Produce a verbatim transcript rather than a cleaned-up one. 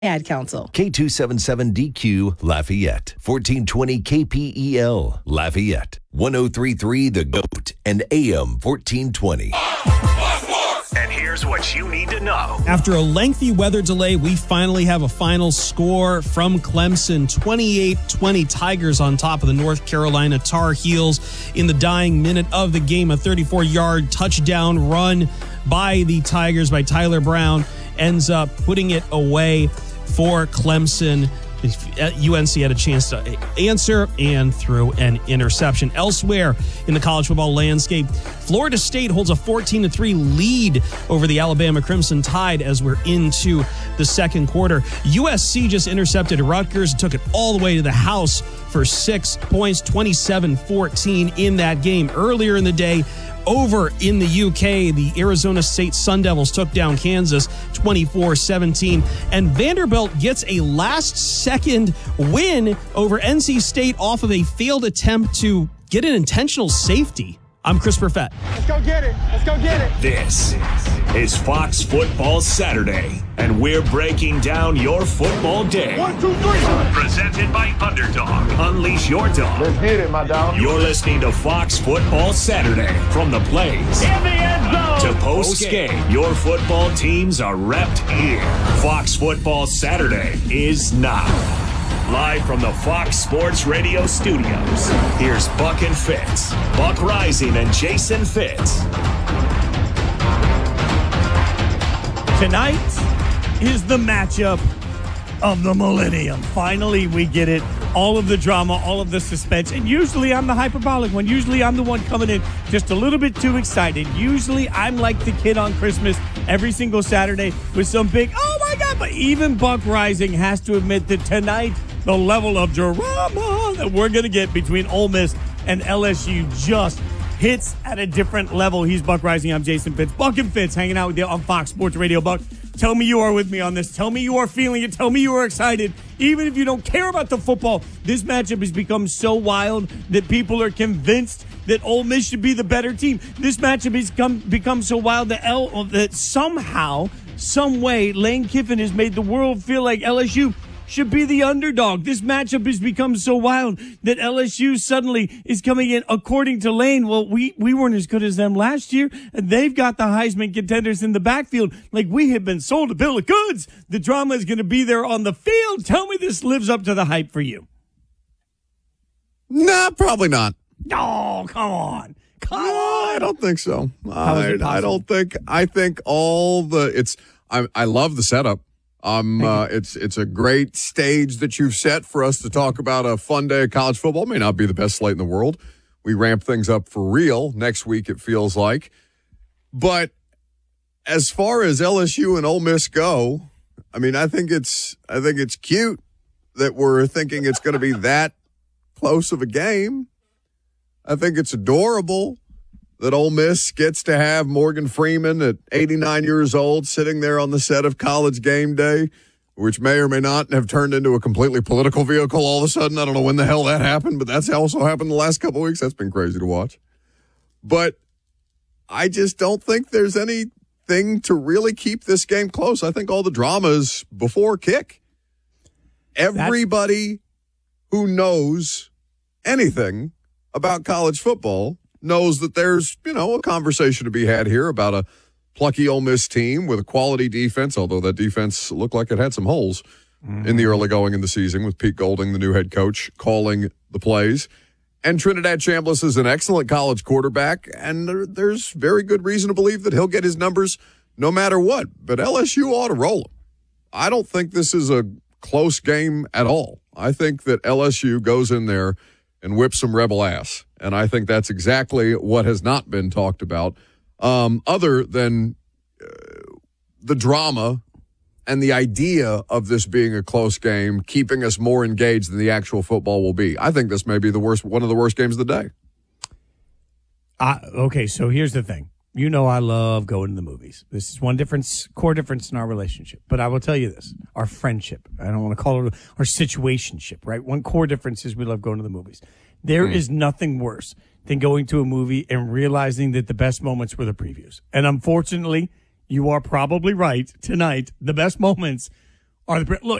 Ad Council. K two seventy-seven D Q Lafayette, fourteen twenty K P E L Lafayette, ten thirty-three The Goat, and A M fourteen twenty. And here's what you need to know. After a lengthy weather delay, we finally have a final score from Clemson. twenty-eight twenty Tigers on top of the North Carolina Tar Heels in the dying minute of the game. A thirty-four-yard touchdown run by the Tigers by Tyler Brown ends up putting it away for Clemson. U N C had a chance to answer and threw an interception. Elsewhere in the college football landscape, Florida State holds a fourteen to three lead over the Alabama Crimson Tide as we're into the second quarter. U S C just intercepted Rutgers and took it all the way to the house for six points, twenty-seven fourteen in that game. Earlier in the day, over in the U K, the Arizona State Sun Devils took down Kansas twenty-four seventeen, and Vanderbilt gets a last-second win over N C State off of a failed attempt to get an intentional safety. I'm Chris Perfett. Let's go get it. Let's go get it. This is Fox Football Saturday, and we're breaking down your football day. One, two, three. Presented by Underdog. Unleash your dog. Let's hit it, my dog. You're listening to Fox Football Saturday. From the plays In the end zone. to post-game, your football teams are repped here. Fox Football Saturday is now. Live from the Fox Sports Radio studios, here's Buck and Fitz. Buck Rising and Jason Fitz. Tonight is the matchup of the millennium. Finally, we get it. All of the drama, all of the suspense. And usually I'm the hyperbolic one. Usually I'm the one coming in just a little bit too excited. Usually I'm like the kid on Christmas every single Saturday with some big, oh my God. But even Buck Rising has to admit that tonight, the level of drama that we're going to get between Ole Miss and L S U just hits at a different level. He's Buck Rising. I'm Jason Fitz. Buck and Fitz hanging out with you on Fox Sports Radio. Buck, tell me you are with me on this. Tell me you are feeling it. Tell me you are excited. Even if you don't care about the football, this matchup has become so wild that people are convinced that Ole Miss should be the better team. This matchup has come, become so wild that, L, that somehow, some way, Lane Kiffin has made the world feel like L S U should be the underdog. This matchup has become so wild that L S U suddenly is coming in, according to Lane. Well, we, we weren't as good as them last year, and they've got the Heisman contenders in the backfield. Like, we have been sold a bill of goods. The drama is going to be there on the field. Tell me this lives up to the hype for you. Nah, probably not. Oh, come on. Come no, on. I don't think so. I, I don't think, I think all the, it's, I, I love the setup. Um, uh, it's it's a great stage that you've set for us to talk about a fun day of college football. It may not be the best slate in the world. We ramp things up for real next week, it feels like. But as far as L S U and Ole Miss go, I mean, I think it's I think it's cute that we're thinking it's going to be that close of a game. I think it's adorable that Ole Miss gets to have Morgan Freeman at eighty-nine years old sitting there on the set of College Game Day, which may or may not have turned into a completely political vehicle all of a sudden. I don't know when the hell that happened, but that's also happened the last couple of weeks. That's been crazy to watch. But I just don't think there's anything to really keep this game close. I think all the drama is before kick. Everybody who knows anything about college football knows that there's, you know, a conversation to be had here about a plucky Ole Miss team with a quality defense, although that defense looked like it had some holes mm-hmm. in the early going in the season with Pete Golding, the new head coach, calling the plays. And Trinidad Chambliss is an excellent college quarterback, and there, there's very good reason to believe that he'll get his numbers no matter what. But L S U ought to roll him. I don't think this is a close game at all. I think that L S U goes in there and whips some rebel ass. And I think that's exactly what has not been talked about, um, other than uh, the drama and the idea of this being a close game, keeping us more engaged than the actual football will be. I think this may be the worst, one of the worst games of the day. Uh, okay, so here's the thing. You know I love going to the movies. This is one difference, core difference in our relationship. But I will tell you this, our friendship, I don't want to call it our situationship, right? One core difference is we love going to the movies. There mm. is nothing worse than going to a movie and realizing that the best moments were the previews. And unfortunately, you are probably right tonight. The best moments are the look.